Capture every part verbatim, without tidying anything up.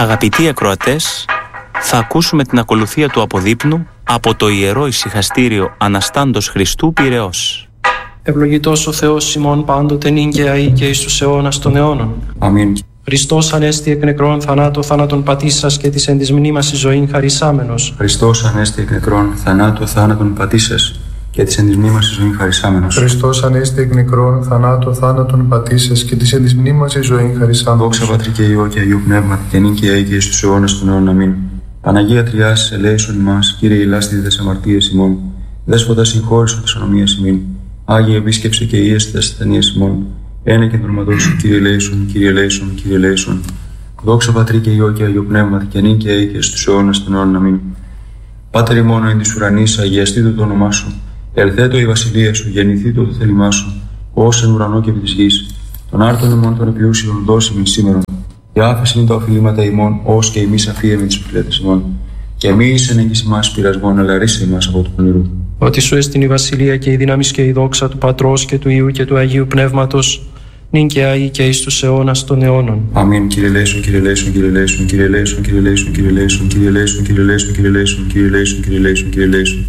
Αγαπητοί ακροατές, θα ακούσουμε την ακολουθία του αποδείπνου από το Ιερό Ησυχαστήριο Αναστάντος Χριστού Πειραιώς. Ευλογητός ο Θεός ημών πάντοτε νυν και αεί και εις τους αιώνας των αιώνων. Αμήν. Χριστός ανέστη εκ νεκρών θανάτου θάνατον πατήσας και της εν της μνήμας εις ζωήν χαρισάμενος. Χριστός ανέστη εκ νεκρών θανάτου θάνατον πατήσας και της εν της μνήμας εις ζωήν χαρισάμενος. Χριστός ανέστη εκ νεκρών θανάτου θάνατον πατήσας και της εν της μνήμας εις ζωήν χαρισάμενος. Δόξα Πατρί και Υιό και Αγίου Πνεύματι και νυν και αεί και εις τους αιώνας των αιώνων. Αμήν. Παναγία Τριάς, ελέησον ημάς, Κύριε ηλάστη τες αμαρτίες ημών, Δέσποτα συγχώρησον τες ανομίες ημών, Άγιε επίσκεψε και ίεστε τες ασθενείες ημών, ένα και ενδορματώσου, Κύριε ελέησον, Κύριε ελέησον, Κύριε ελέησον. Δόξα Πατρί και Υιό και Αγίου Πνεύματι και νυν και αεί και στους αιώνας των αιώνων. Αμήν. Πάτερ ημών εν της ουρανής, αγιαστήτω το όνομά σου, ελθέτω η βασιλεία σου, γεννηθήτω το θέλημά σου, ως εν ουρανό και επί της γης. Τον άρτον ημών των επιούσιων δώσιμην σήμερον, και άφεσιν είναι τα οφειλήματα ημών, ως και εμείς αφίεμοι τις οφειλέτες ημών. Και μη εις ενέγγις ημάς πειρασμόν, αλλά ρίσε ημάς από του πονηρού. Ότι σου έστειν η βασιλεία και η δύναμη και η δόξα του Πατρός και του Υιού και του Αγίου Πνεύματος, νυν και αεί και εις τους αιώνας των αιώνων. Αμήν. Κύριε ελέησον, Κύριε ελέησον, Κύριε ελέησον, Κύριε ελέησον, Κύριε ελέησον, Κύριε ελέησον, Κύριε ελέησον, Κύριε ελέησον, Κύριε ελέησον, Κύριε ελέησον, Κύριε ελέησον, Κύριε ελέησον.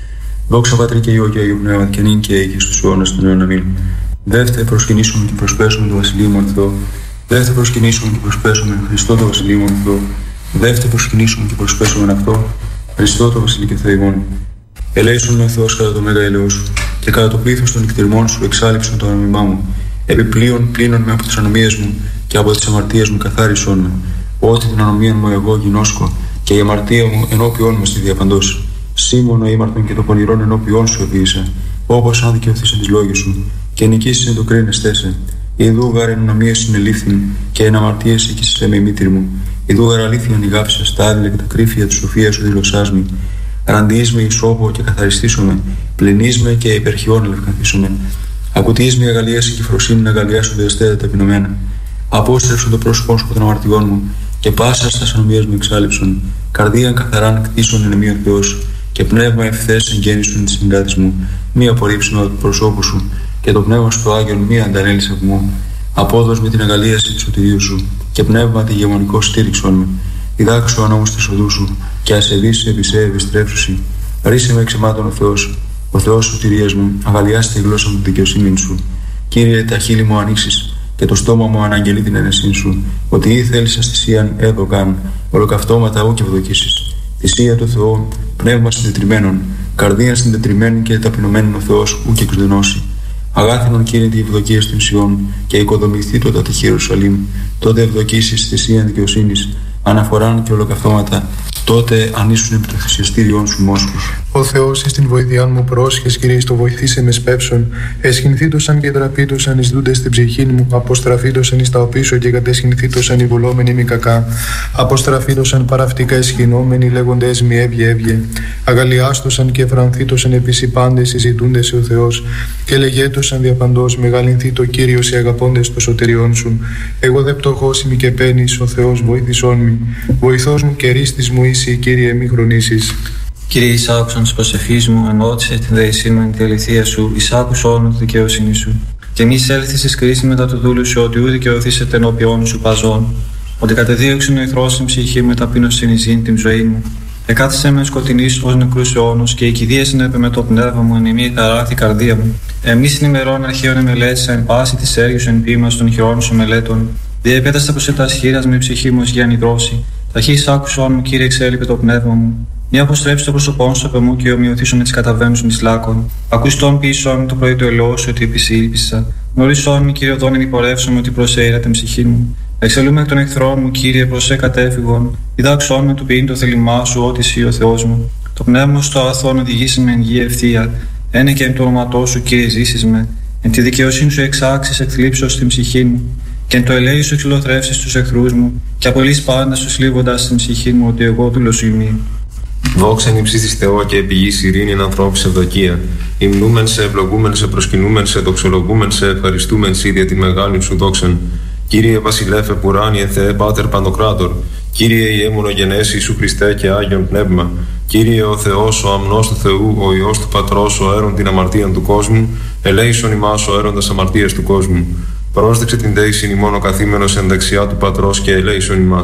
Δόξα Πατρί και Υιό και Αγίου Πνεύματι και νυν και αεί και στους αιώνας των αιώνων. Αμήν. Δεύτε προσκυνήσουμε και προσπέσουμε το Βασιλείο μου Θεό. Δεύτε προσκυνήσουμε και προσπέσουμε Χριστό το Βασιλείο μου Θεό. Δεύτε προσκυνήσουμε και προσπέσουμε αυτό Χριστό το Βασιλείο και Θεό ημών. Ελέησον με ο Θεός κατά το μέγα έλεος σου και κατά το πλήθος των νυχτηρμών σου εξάλειψον το ανομιμά μου. Επιπλέον πλύνον με από τις ανομίες μου και από τις αμαρτίες μου καθάρισον με. Ότι την ανομία μου εγώ γινώσκω και η αμαρτία μου ενώπιόν μου στη διαπαντός. Σήμωνο ήμαρτον και το πονηρόν ενώπιόν σου επίησα, όπως αν δικαιωθείς εν τις λόγες σου και νικήσεις εν το κρίνεστέ σε. Ιδού γάρ εν ανομίες συνελήφθην και εν αμαρτίες εκείσαι με η μήτηρ μου. Ιδού γάρ αλήθεια νιγάψα στα άδειλα και τα κρύφια της σοφίας σου δηλωσάς με. Ραντείς με ισόπο και καθαριστήσομαι, πληνείς με και υπερχιών ελευκανθήσομαι. Ακουτείς με αγαλίαση και φροσύνη να αγαλιάσω διαστέτα ταπεινωμένα. Απόστρεψον το πρόσωπό σου από των αμαρτιών μου και πάσα στα ανομίες μου εξάλληψον. Καρδίαν καθαράν κτίσον εν εμεί ο Θεός και πνεύμα ευθές εγγέννησον της συγκράτης μου. Μη απορρίψουν από το προσώπου σου και το πνεύμα σου το Άγιον μη αντανέλεις από μου. Απόδος με την αγαλίαση του σωτηρίου σου και πνεύμα τη γεμονικό στήριξον με. Διδάξου ανόμως της οδού σου και ασεβείς επί σε επιστρέψουσι. Ρίσε με εξαιμάτων ο Θεός, ο Θεός σωτηρίας μου, αγαλιάστη τη γλώσσα μου τη δικαιοσύνη σου. Κύριε, τα χείλη μου ανοίξεις και το στόμα μου αναγγελεί την αίρεσή σου. Ότι ή θέλεις θυσίαν έδωκαν, ολοκαυτώματα ου και ευδοκίσεις. Θυσία του Θεού, πνεύμα συντετριμένων, καρδία συντετριμένη και ταπεινωμένων ο Θεός ου και εξδενώσει. Αγάθινον Κύριε τη ευδοκία στην Σιών και οικοδομηθεί το τα τυχή Ιερουσαλήμ. Τότε ευδοκίσεις θυσίαν δικαιοσύνης, αναφοράν και ολοκαυτώματα. Τότε ανήσουν επί το θυσιαστήριον σου μόσχους. Ο Θεός εις την βοηθειάν μου πρόσχες, Κύριε, στο βοηθήσε με σπέψον. Εσχυνθήτωσαν και τραπήτωσαν εις δούντες στην ψυχήν μου. Αποστραφήτωσαν εις τα οπίσω και κατεσχυνθήτωσαν οι βουλόμενοι μη κακά. Αποστραφήτωσαν παραυτικά εσχυνόμενοι λέγοντες μη έβγε έβγε. Αγαλιάστωσαν και φρανθήτωσαν επίσης οι πάντες συζητούντες ο Θεός. Και λεγέτωσαν διαπαντός μεγαλυνθεί το Κύριος οι αγαπώντες το σωτηριών σου. Εγώ δε πτωχός ημι και παίρνεις, ο Θεός βοήθησόν μη. Βοηθός μου και ρίστης μου είσαι, Κύριε, μη χρονίσεις. Κύριε, εισάκουσαν της προσευχής μου, ενώτησε την δεησή μου εν τη αληθεία σου, εισάκουσον τη δικαιοσύνη σου. Και μη εισέλθεις εις κρίση μετά του δούλου σου, ότι ου δικαιωθήσετε ενώπιόν σου παζών. Ότι κατεδίωξεν ο εχθρός στην ψυχή με ταπείνωσιν εις ζήν την ζωή μου. Εκάθισε με σκοτεινής ως νεκρούς αιώνους και οικηδίασεν επί με το πνεύμα μου εν ημί ταράχθη καρδία μου. Εμείς την ημερών αρχαίων εμελέτησα εν πάση της έργης εν ποίημας των χειρών σου μελέτων. Διεπέταστα προς τα σχήρας με ψυχή μου ως γιάννη δρόση. Ταχύς άκουσον μου, Κύριε, εξέλιπε το πνεύμα μου. Μη αποστρέψει το πρόσωπό σου από μου και ομοιωθήσουν με τις καταβαίνουσιν εις λάκων. Ακουστόν πίσω μου το πρωί του ελαιός σου ότι επισήλπισα. Γνωρίσον μου, Κύριε, οδόν ενυπορεύσομαι ότι προσέειρα την ψυχή μου. Εξελούμε εκ των εχθρών μου, Κύριε, προσέ κατέφυγον. Διδάξον με του ποιήν το θέλημά σου, ότι εσύ ο Θεός μου. Το πνεύμα στο αγαθόν οδηγήσει με εν γη ευθεία. Ένε και εν του όνοματό σου, Κύριε, ζήσεις με. Εν τη δικαιοσύνη σου εξάξεις εκθλίψεως στην ψυχή μου. Και εν το ελέη σου εξυλοθρεύσεις τους εχθρούς μου. Και απολύς πάντα σου σλίβοντας στην ψυχή μου, ότι εγώ δούλος σου ημί. Δόξα εν υψίστης Θεό και επί γης ειρήνη εν ανθρώπους ευδοκία. Υμνούμεν σε, ευλογούμεν σε, προσκυνούμεν σε, δοξολογούμεν σε, ευχαριστούμεν σε για τη μεγάλη σου δόξαν. Κύριε Βασιλέφε Πουράνιε Θεέ Πάτερ Παντοκράτορ. Κύριε η αίμονογενέση Ιησού Χριστέ και Άγιον Πνεύμα. Κύριε ο Θεός, ο αμνός του Θεού, ο Υιός του Πατρός, ο αίρον την αμαρτία του κόσμου. Ελέησον ημάς ο αίροντας αμαρτίας του κόσμου. Πρόσδεξε την δέησιν ημών ο καθήμενος εν δεξιά του Πατρός και ελέησον ημάς.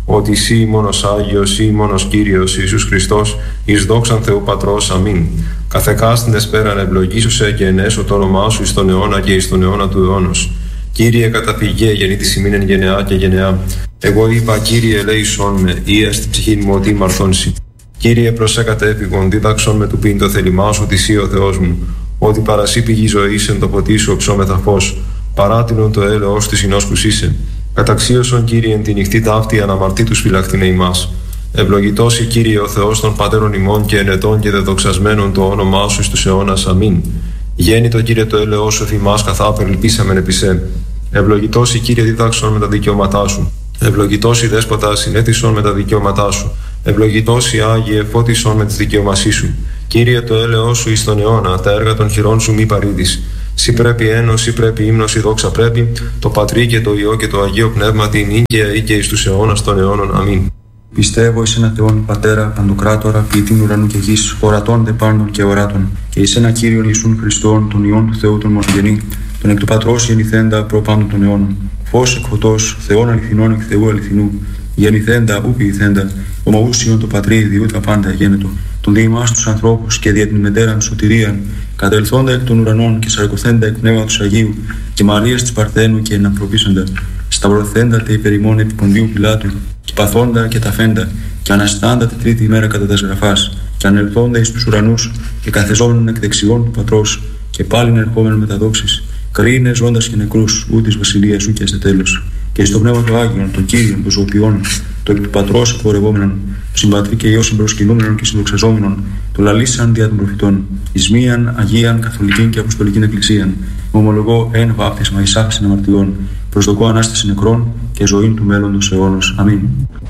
ότι εσύ μόνος Άγιος, εσύ μόνος Κύριος Ιησούς Χριστός, εις δόξαν Θεού Πατρός. Αμήν. Καθεκάστην πέραν ευλογήσουσε και ενέσω το όνομά σου εις τον αιώνα και εις τον αιώνα του αιώνος. Κύριε καταφυγέ γεννήτης ημίν εν γενεά και γενεά. Εγώ είπα, Κύριε ελέησόν με, ή έστι ψυχήν μου ότι μαρθώνσει. Κύριε προσέ κατέφυγον, δίδαξον με του πίν το θέλημά σου της ο Θεός μου, ότι παρασύ πηγή ζωής εν το ποτί σου οψόμεθα φως, παράτηνον το έλεος της συνόσκους είσαι. Καταξίωσον, Κύριε, εν τη νυχτή ταύτη αναμαρτήτους φυλακτήνε ημάς. Ευλογητός η Κύριε ο Θεός των πατέρων ημών και ενετών και δεδοξασμένων το όνομά σου εις τους αιώνας. Αμήν. Γέννητο, Κύριε, το έλεος σου θυμάς καθά περιλπίσαμεν επί σε. Ευλογητός η Κύριε δίδαξον με τα δικαιώματά σου. Ευλογητός η Δέσποτα συνέτησον με τα δικαιώματά σου. Ευλογητός η Άγιε φώτισον με τις δικαιωμασίες σου. Κύριε, το έλεος σου εις τον αιώνα, τα έργα των χειρών σου μη παρήδεις. Σύ πρέπει ένος, σύ πρέπει ύμνος, η δόξα πρέπει, το Πατρί και το Υιό και το Αγίο Πνεύμα την ίκαια ή και εις τους αιώνας των αιώνων. Αμήν. Πιστεύω εις ένα Θεόν Πατέρα, Παντοκράτορα, ποιητήν ουρανού και γης, ορατών δε πάντων και οράτων, και εις ένα Κύριον Ιησούν Χριστόν, τον Υιόν του Θεού τον μονογενή, τον εκ του Πατρός γεννηθέντα προπάντων των αιώνων, φως εκ φωτός, Θεόν αληθινών εκ Θεού αληθινού, γεννηθέντα ου ποιηθέντα, ομοούσιον το Πατρί διού τα πάντα γένετο, τον διημάς τους ανθρώπους και δια την μετέραν σωτηρίαν, κατελθόντα εκ των ουρανών και σαρκωθέντα εκ πνεύματος Αγίου, και Μαρίας της Παρθένου και εναπροπήσαντα, σταυρωθέντα τε υπερημών επί Ποντίου Πιλάτου, και παθόντα και ταφέντα, και αναστάντα τη τρίτη ημέρα κατά τας γραφάς, και ανελθόντα εις τους ουρανούς, και καθεζόμενον εκ δεξιών του Πατρός, και πάλιν ερχόμενον με τα δόξης, κρίνε ζώντας και νεκρούς, ού της βασιλείας σου και σε τέλος. Και στο πνεύμα του Άγιον, το Κύριον, το ζωοποιών, το εκ του Πατρός εκπορευόμενον, το συμπατρί και Υιό συμπροσκυνούμενον και συνδοξαζόμενον, το λαλήσαν δια των προφητών, εις μίαν Αγίαν Καθολικήν και Αποστολικήν Εκκλησίαν, ομολογώ εν βάπτισμα εις άφησιν αμαρτιών, προσδοκώ ανάσταση νεκρών και ζωή του μέλλοντος αιώνος. Αμήν.